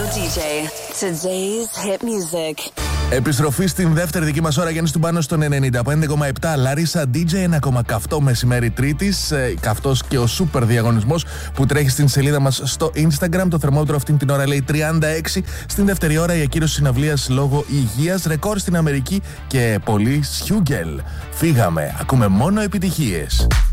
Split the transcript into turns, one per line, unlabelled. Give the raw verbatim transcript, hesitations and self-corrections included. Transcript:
ντι τζέι. Today's hit music.
Επιστροφή στην δεύτερη δική μας ώρα, Γιάννης Τουμπάνος στον ενενήντα πέντε κόμμα επτά. Λαρίσα ντι τζέι, ένα ακόμα καυτό μεσημέρι Τρίτης. Ε, καυτός και ο σούπερ διαγωνισμός που τρέχει στην σελίδα μας στο Instagram. Το θερμόμετρο αυτήν την ώρα λέει τριάντα έξι. Στην δεύτερη ώρα η ακύρωση συναυλίας λόγω υγείας. Ρεκόρ στην Αμερική και πολύ σιούγκελ. Φύγαμε, ακούμε μόνο επιτυχίες.